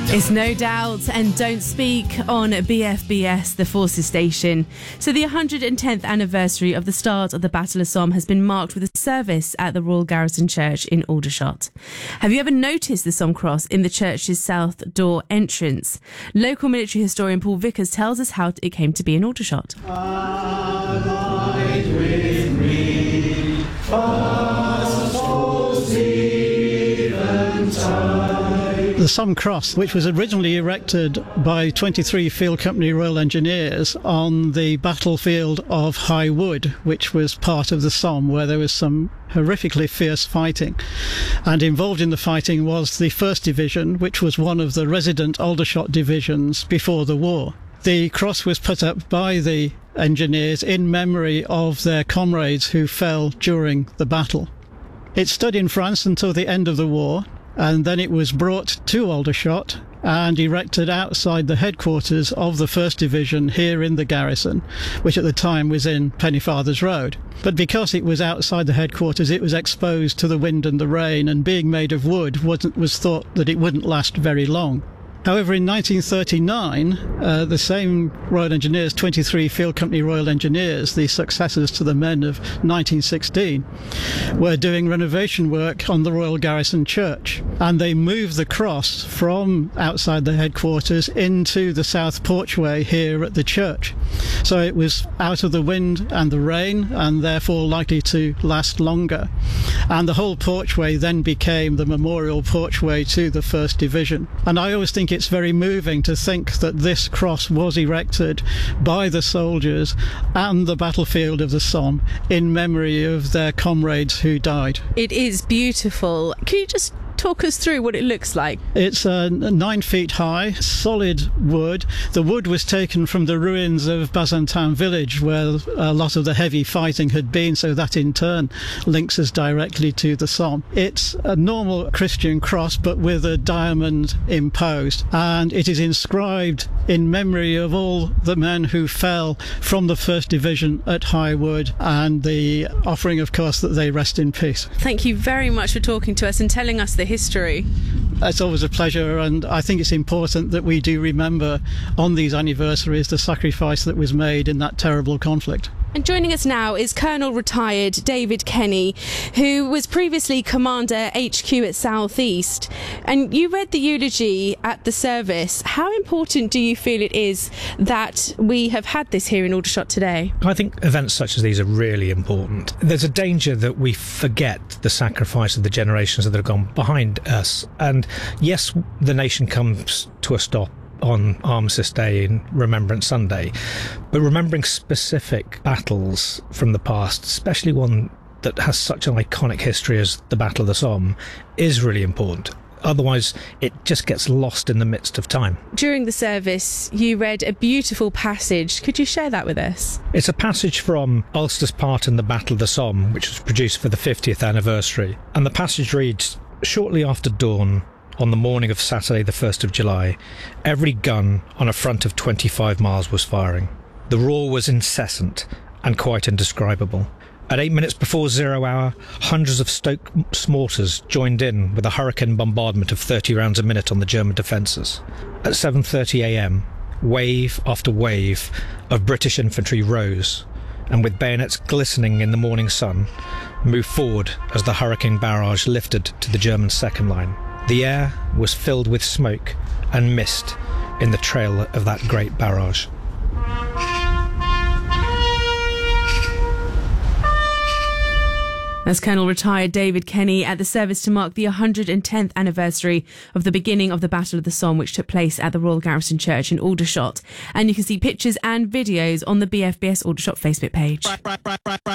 It's No Doubt and Don't Speak on BFBS, the Forces station. So the 110th anniversary of the start of the Battle of Somme has been marked with a service at the Royal Garrison Church in Aldershot. Have you ever noticed the Somme Cross in the church's south door entrance? Local military historian Paul Vickers tells us how it came to be in Aldershot. Abide with me, fast falls eventide. The Somme Cross, which was originally erected by 23 Field Company Royal Engineers on the battlefield of High Wood, which was part of the Somme, where there was some horrifically fierce fighting. And involved in the fighting was the 1st Division, which was one of the resident Aldershot divisions before the war. The cross was put up by the engineers in memory of their comrades who fell during the battle. It stood in France until the end of the war, and then it was brought to Aldershot and erected outside the headquarters of the 1st Division here in the garrison, which at the time was in Pennyfathers Road. But because it was outside the headquarters, it was exposed to the wind and the rain, and being made of wood was thought that it wouldn't last very long. However, in 1939, the same Royal Engineers, 23 Field Company Royal Engineers, the successors to the men of 1916, were doing renovation work on the Royal Garrison Church. And they moved the cross from outside the headquarters into the south porchway here at the church. So it was out of the wind and the rain, and therefore likely to last longer. And the whole porchway then became the memorial porchway to the 1st Division. And I always think it's very moving to think that this cross was erected by the soldiers and the battlefield of the Somme in memory of their comrades who died. It is beautiful. Can you just talk us through what it looks like? It's 9 feet high, solid wood. The wood was taken from the ruins of Bazantin village, where a lot of the heavy fighting had been, so that in turn links us directly to the Somme. It's a normal Christian cross, but with a diamond imposed, and it is inscribed in memory of all the men who fell from the 1st Division at High Wood, and the offering, of course, that they rest in peace. Thank you very much for talking to us and telling us the history. It's always a pleasure, and I think it's important that we do remember on these anniversaries the sacrifice that was made in that terrible conflict. And joining us now is Colonel retired David Kenny, who was previously Commander HQ at South East. And you read the eulogy at the service. How important do you feel it is that we have had this here in Aldershot today? I think events such as these are really important. There's a danger that we forget the sacrifice of the generations that have gone behind us. And yes, the nation comes to a stop on Armistice Day and Remembrance Sunday, but remembering specific battles from the past, especially one that has such an iconic history as the Battle of the Somme, is really important. Otherwise, it just gets lost in the midst of time. During the service, you read a beautiful passage. Could you share that with us? It's a passage from Ulster's part in the Battle of the Somme, which was produced for the 50th anniversary. And the passage reads, "Shortly after dawn, on the morning of Saturday the 1st of July, every gun on a front of 25 miles was firing. The roar was incessant and quite indescribable. At 8 minutes before 0 hour, hundreds of Stoke mortars joined in with a hurricane bombardment of 30 rounds a minute on the German defences. At 7:30 a.m, wave after wave of British infantry rose, and with bayonets glistening in the morning sun, moved forward as the hurricane barrage lifted to the German second line. The air was filled with smoke and mist in the trail of that great barrage." That's Colonel retired David Kenny at the service to mark the 110th anniversary of the beginning of the Battle of the Somme, which took place at the Royal Garrison Church in Aldershot. And you can see pictures and videos on the BFBS Aldershot Facebook page.